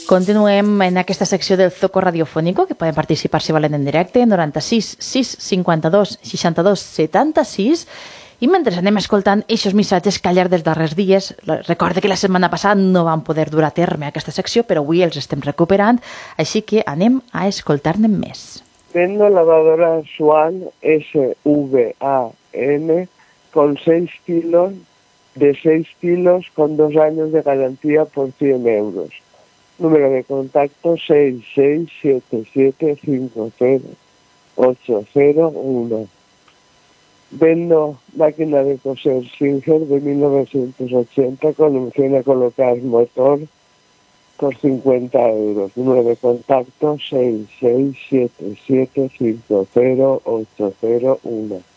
Continuem en aquesta secció del Zoco radiofònico, que poden participar si volen en directe, 96 652 62 76, i mentre anem escoltant aquests missatges que al llarg dels darrers dies, recorde que la setmana passada no vam poder dur a terme aquesta secció, però avui els estem recuperant, així que anem a escoltar-ne més. Vendo lavadora Swan SVAN con 6 kilos, de 6 kilos con 2 años de garantía por 100 euros. Número de contacto 667750801. Vendo máquina de coser Singer de 1980 con opción a colocar motor por 50 euros. Número de contacto 667750801.